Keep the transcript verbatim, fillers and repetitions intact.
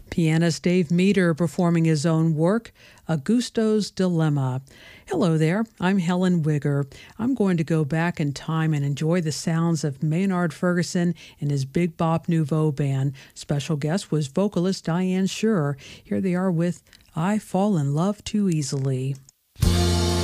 Pianist Dave Meter performing his own work, Augusto's Dilemma. Hello there, I'm Helen Wigger. I'm going to go back in time and enjoy the sounds of Maynard Ferguson and his Big Bop Nouveau Band. Special guest was vocalist Diane Shure. Here they are with I Fall in Love Too Easily.